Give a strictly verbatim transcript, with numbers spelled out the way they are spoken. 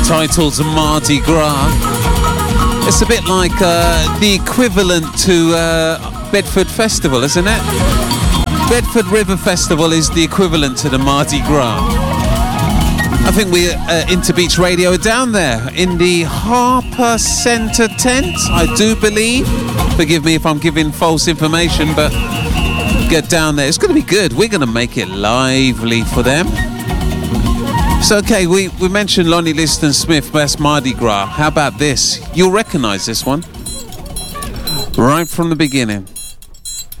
Titled Mardi Gras. It's a bit like uh, the equivalent to uh, Bedford Festival, isn't it? Bedford River Festival is the equivalent to the Mardi Gras. I think we uh, Interbeach Radio are down there in the Harper Centre tent, I do believe. Forgive me if I'm giving false information, but get down there. It's going to be good. We're going to make it lively for them. So, okay, we, we mentioned Lonnie Liston Smith, Best Mardi Gras. How about this? You'll recognise this one right from the beginning.